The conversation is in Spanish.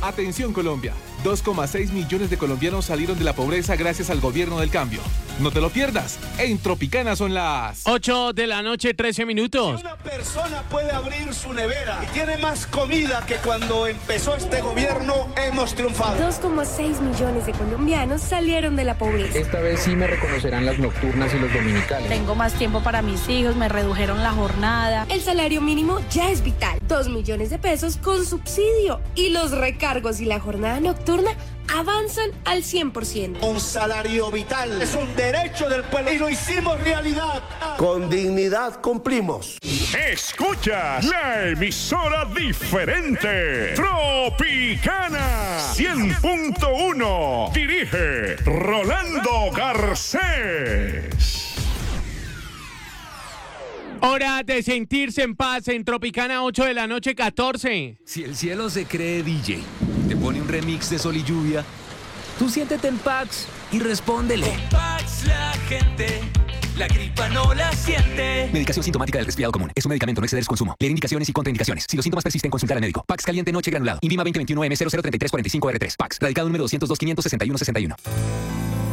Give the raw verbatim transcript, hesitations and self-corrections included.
Atención Colombia, dos coma seis millones de colombianos salieron de la pobreza gracias al gobierno del cambio. No te lo pierdas, en Tropicana son las ocho de la noche, trece minutos. Si una persona puede abrir su nevera y tiene más comida que cuando empezó este gobierno, hemos triunfado. dos coma seis millones de colombianos salieron de la pobreza. Esta vez sí me reconocerán las nocturnas y los dominicales. Tengo más tiempo para mis hijos, me redujeron la jornada. El salario mínimo ya es vital, dos millones de pesos con subsidio y los recargos y la jornada nocturna avanzan al cien por ciento. Un salario vital es un derecho del pueblo y lo hicimos realidad. Con dignidad cumplimos. Escucha la emisora diferente. Tropicana cien punto uno. Dirige Rolando Garcés. Hora de sentirse en paz en Tropicana, ocho de la noche, catorce. Si el cielo se cree D J, te pone un remix de Sol y Lluvia, tú siéntete en Pax y respóndele. Con Pax la gente, la gripa no la siente. Medicación sintomática del resfriado común. Es un medicamento, no exceder su consumo. Leer indicaciones y contraindicaciones. Si los síntomas persisten, consultar al médico. Pax caliente noche granulado. INVIMA veinte veintiuno M cero cero tres tres cuatro cinco R tres. Pax. Radicado número doscientos dos, quinientos sesenta y uno sesenta y uno.